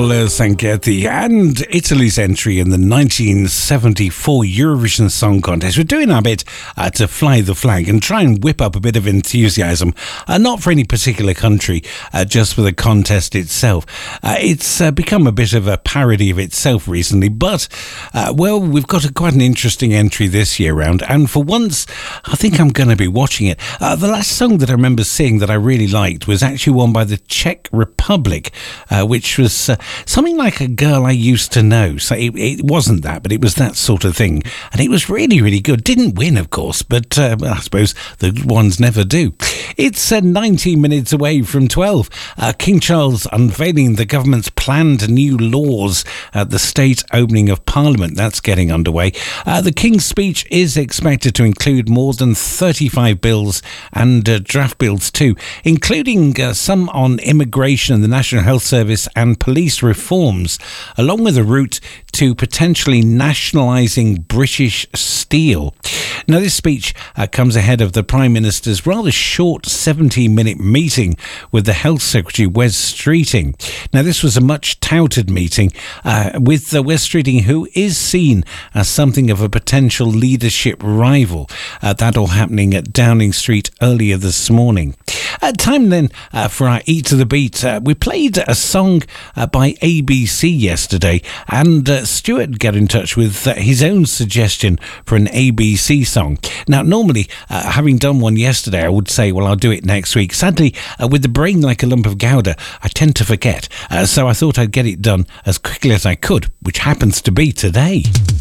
Paolo Sanchetti and Italy's entry in the 1974 Eurovision Song Contest. We're doing our bit to fly the flag and try and whip up a bit of enthusiasm, not for any particular country, just for the contest itself. It's become a bit of a parody of itself recently, but, we've got quite an interesting entry this year round, and for once, I think I'm going to be watching it. The last song that I remember seeing that I really liked was actually one by the Czech Republic, which was something like A Girl I Used to Know. So it wasn't that, but it was that sort of thing. And it was really, really good. Didn't win, of course, but I suppose the ones never do. It's 19 minutes away from 12. King Charles unveiling the government's planned new laws at the state opening of Parliament. That's getting underway. The King's speech is expected to include more than 35 bills and draft bills too, including some on immigration and the National Health Service and police reforms, along with a route to potentially nationalising British steel. Now, this speech comes ahead of the Prime Minister's rather short 17-minute meeting with the Health Secretary, Wes Streeting. Now, this was a much touted meeting with Wes Streeting, who is seen as something of a potential leadership rival. That all happening at Downing Street earlier this morning. Time then for our Eat to the Beat. We played a song by ABC yesterday, and Stuart got in touch with his own suggestion for an ABC song. Now, normally, having done one yesterday, I would say, well, I'll do it next week. Sadly, with the brain like a lump of Gouda, I tend to forget. So I thought I'd get it done as quickly as I could, which happens to be today.